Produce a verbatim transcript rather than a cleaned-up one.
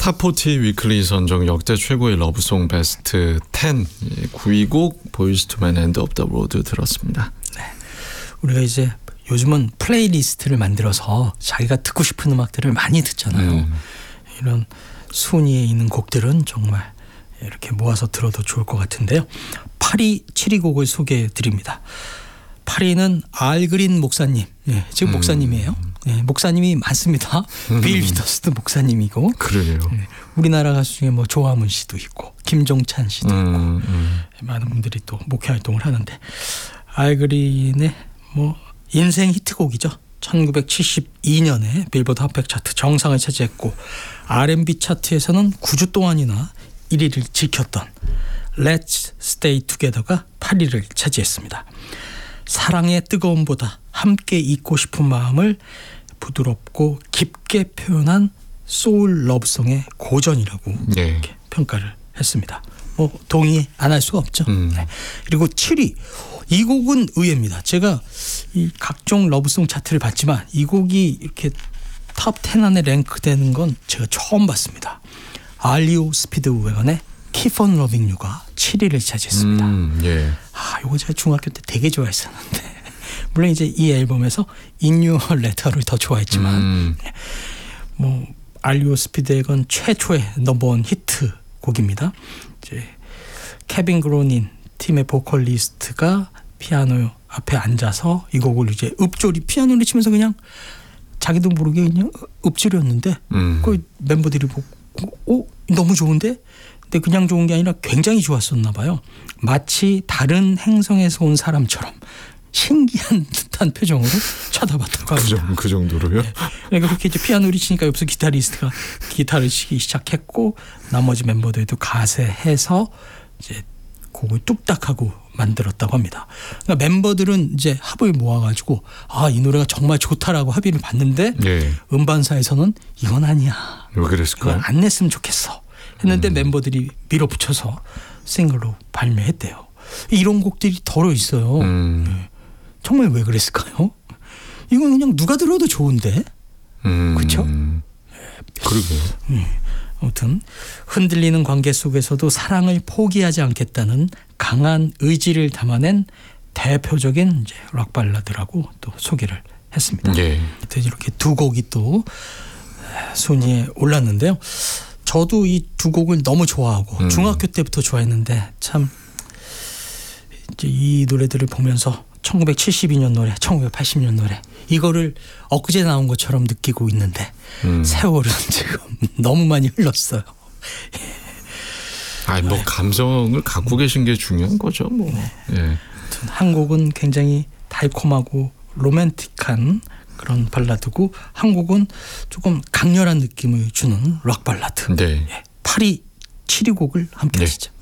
탑사십 위클리 선정 역대 최고의 러브송 베스트 텐 구 위 곡 보이즈 투 맨 엔드 오브 더 로드 들었습니다. 네. 우리가 이제 요즘은 플레이리스트를 만들어서 자기가 듣고 싶은 음악들을 많이 듣잖아요. 음. 이런 순위에 있는 곡들은 정말 이렇게 모아서 들어도 좋을 것 같은데요. 팔 위, 칠 위 곡을 소개해 드립니다. 팔 위는 알그린 목사님. 네, 지금 음. 목사님이에요. 네, 목사님이 많습니다. 음. 빌 위더스도 목사님이고. 그러네요. 네, 우리나라 가수 중에 뭐 조화문 씨도 있고 김종찬 씨도 음, 있고 음. 많은 분들이 또 목회 활동을 하는데 알그린의 뭐 인생 히트곡이죠. 천구백칠십이 년에 빌보드 핫백 차트 정상을 차지했고 알앤비 차트에서는 구 주 동안이나 일 위를 지켰던 Let's Stay Together가 팔 위를 차지했습니다. 사랑의 뜨거움보다 함께 있고 싶은 마음을 부드럽고 깊게 표현한 소울 러브송의 고전이라고 네. 이렇게 평가를 했습니다. 뭐 동의 안 할 수가 없죠. 음. 네. 그리고 칠 위 이 곡은 의외입니다. 제가 이 각종 러브송 차트를 봤지만 이 곡이 이렇게 탑 텐 안에 랭크되는 건 제가 처음 봤습니다. 알리오 스피드웨건의 Keep on Loving You가 칠 위를 차지했습니다. 음, 예. 아, 이거 제가 중학교 때 되게 좋아했었는데 물론 이제 이 앨범에서 In Your Letter를 더 좋아했지만 음. 뭐 알리오 스피드웨건 최초의 넘버원 히트 곡입니다. 이제 케빈 그로닌 팀의 보컬리스트가 피아노 앞에 앉아서 이 곡을 이제 읊조리 피아노를 치면서 그냥 자기도 모르게 그냥 읊조렸는데 음. 그 멤버들이 보고 오 너무 좋은데? 근데 그냥 좋은 게 아니라 굉장히 좋았었나 봐요. 마치 다른 행성에서 온 사람처럼 신기한 듯한 표정으로 쳐다봤다고 합니다. 그, 그 정도로요? 네. 그러니까 그렇게 이제 피아노를 치니까 옆에서 기타리스트가 기타를 치기 시작했고 나머지 멤버들도 가세해서 이제 곡을 뚝딱하고 만들었다고 합니다. 그러니까 멤버들은 이제 합을 모아가지고 아, 이 노래가 정말 좋다라고 합의를 봤는데 네. 음반사에서는 이건 아니야. 왜 그랬을까요? 이건 안 냈으면 좋겠어. 했는데 음. 멤버들이 밀어붙여서 싱글로 발매했대요. 이런 곡들이 덜어 있어요. 음. 네. 정말 왜 그랬을까요? 이건 그냥 누가 들어도 좋은데. 음. 그렇죠? 그러게요. 음. 아무튼 흔들리는 관계 속에서도 사랑을 포기하지 않겠다는 강한 의지를 담아낸 대표적인 이제 락 발라드라고 또 소개를 했습니다. 예. 이렇게 두 곡이 또 순위에 올랐는데요. 저도 이 두 곡을 너무 좋아하고 음. 중학교 때부터 좋아했는데 참 이제 이 노래들을 보면서 천구백칠십이 년 노래, 천구백팔십 년 노래 이거를 엊그제 나온 것처럼 느끼고 있는데 음. 세월은 지금 너무 많이 흘렀어요. 아니 뭐 감성을 갖고 계신 게 중요한 거죠. 뭐. 네. 예. 한 곡은 굉장히 달콤하고 로맨틱한 그런 발라드고 한 곡은 조금 강렬한 느낌을 주는 락 발라드. 네. 예. 팔 위, 칠 위 곡을 함께 네. 하시죠.